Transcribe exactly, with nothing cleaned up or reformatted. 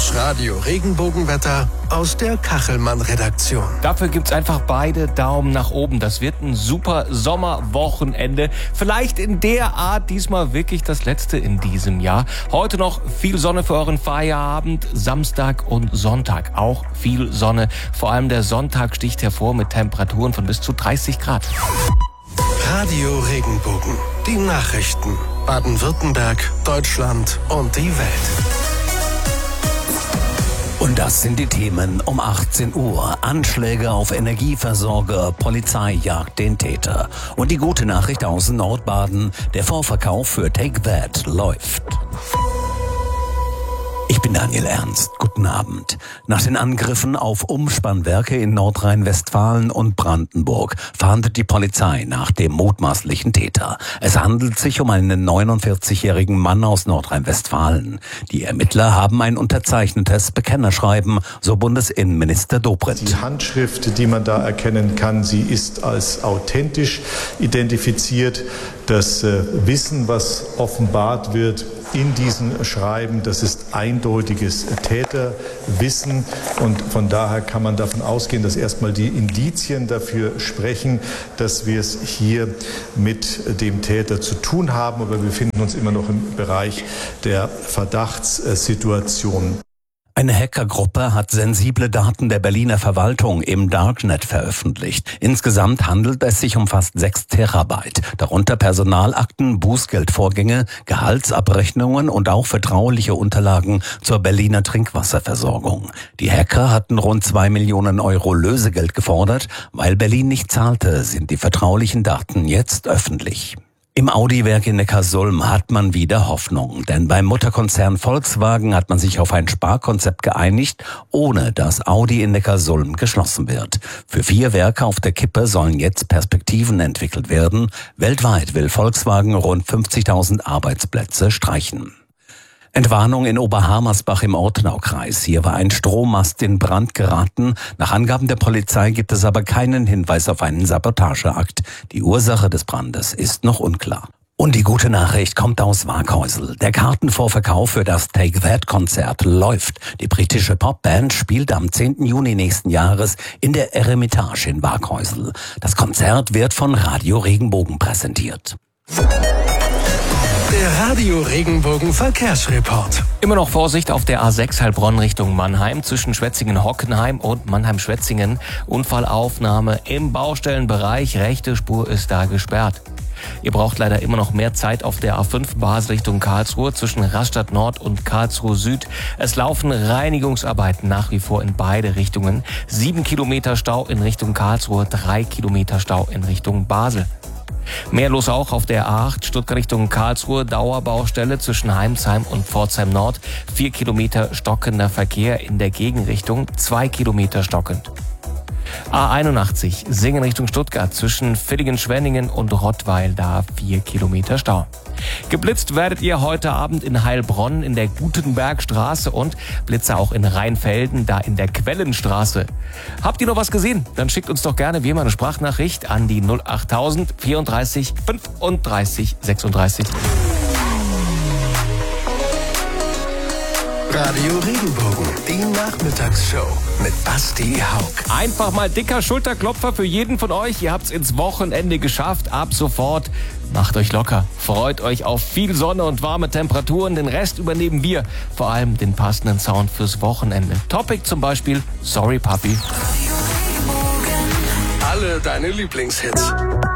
Das Radio Regenbogenwetter aus der Kachelmann-Redaktion. Dafür gibt's einfach beide Daumen nach oben. Das wird ein super Sommerwochenende. Vielleicht in der Art diesmal wirklich das letzte in diesem Jahr. Heute noch viel Sonne für euren Feierabend. Samstag und Sonntag auch viel Sonne. Vor allem der Sonntag sticht hervor mit Temperaturen von bis zu dreißig Grad. Radio Regenbogen. Die Nachrichten. Baden-Württemberg, Deutschland und die Welt. Und das sind die Themen um achtzehn Uhr. Anschläge auf Energieversorger, Polizei jagt den Täter. Und die gute Nachricht aus Nordbaden, der Vorverkauf für Take That läuft. Ich bin Daniel Ernst. Guten Abend. Nach den Angriffen auf Umspannwerke in Nordrhein-Westfalen und Brandenburg fahndet die Polizei nach dem mutmaßlichen Täter. Es handelt sich um einen neunundvierzigjährigen Mann aus Nordrhein-Westfalen. Die Ermittler haben ein unterzeichnetes Bekennerschreiben, so Bundesinnenminister Dobrindt. Die Handschrift, die man da erkennen kann, sie ist als authentisch identifiziert. Das äh, Wissen, was offenbart wird in diesem Schreiben, das ist eindeutiges Täterwissen, und von daher kann man davon ausgehen, dass erstmal die Indizien dafür sprechen, dass wir es hier mit dem Täter zu tun haben, aber wir befinden uns immer noch im Bereich der Verdachtssituation. Eine Hackergruppe hat sensible Daten der Berliner Verwaltung im Darknet veröffentlicht. Insgesamt handelt es sich um fast sechs Terabyte, darunter Personalakten, Bußgeldvorgänge, Gehaltsabrechnungen und auch vertrauliche Unterlagen zur Berliner Trinkwasserversorgung. Die Hacker hatten rund zwei Millionen Euro Lösegeld gefordert. Weil Berlin nicht zahlte, sind die vertraulichen Daten jetzt öffentlich. Im Audi-Werk in Neckarsulm hat man wieder Hoffnung, denn beim Mutterkonzern Volkswagen hat man sich auf ein Sparkonzept geeinigt, ohne dass Audi in Neckarsulm geschlossen wird. Für vier Werke auf der Kippe sollen jetzt Perspektiven entwickelt werden. Weltweit will Volkswagen rund fünfzigtausend Arbeitsplätze streichen. Entwarnung in Oberhammersbach im Ortenaukreis. Hier war ein Strommast in Brand geraten. Nach Angaben der Polizei gibt es aber keinen Hinweis auf einen Sabotageakt. Die Ursache des Brandes ist noch unklar. Und die gute Nachricht kommt aus Waaghäusel. Der Kartenvorverkauf für das Take That Konzert läuft. Die britische Popband spielt am zehnten Juni nächsten Jahres in der Eremitage in Waaghäusel. Das Konzert wird von Radio Regenbogen präsentiert. Der Radio Regenbogen Verkehrsreport. Immer noch Vorsicht auf der A sechs Heilbronn Richtung Mannheim zwischen Schwetzingen-Hockenheim und Mannheim-Schwetzingen. Unfallaufnahme im Baustellenbereich. Rechte Spur ist da gesperrt. Ihr braucht leider immer noch mehr Zeit auf der A fünf Basel Richtung Karlsruhe zwischen Rastatt Nord und Karlsruhe Süd. Es laufen Reinigungsarbeiten nach wie vor in beide Richtungen. Sieben Kilometer Stau in Richtung Karlsruhe, drei Kilometer Stau in Richtung Basel. Mehr los auch auf der A acht Stuttgart Richtung Karlsruhe, Dauerbaustelle zwischen Heimsheim und Pforzheim Nord. Vier Kilometer stockender Verkehr in der Gegenrichtung, zwei Kilometer stockend. A einundachtzig Singen Richtung Stuttgart zwischen Villingen-Schwenningen und Rottweil, da vier Kilometer Stau. Geblitzt werdet ihr heute Abend in Heilbronn in der Gutenbergstraße und Blitzer auch in Rheinfelden, da in der Quellenstraße. Habt ihr noch was gesehen? Dann schickt uns doch gerne wie immer eine Sprachnachricht an die null achttausend vierunddreißig fünfunddreißig sechsunddreißig. Radio Regenbogen, die Nachmittagsshow mit Basti Haug. Einfach mal dicker Schulterklopfer für jeden von euch. Ihr habt's ins Wochenende geschafft. Ab sofort macht euch locker. Freut euch auf viel Sonne und warme Temperaturen. Den Rest übernehmen wir. Vor allem den passenden Sound fürs Wochenende. Topic zum Beispiel Sorry Puppy. Alle deine Lieblingshits.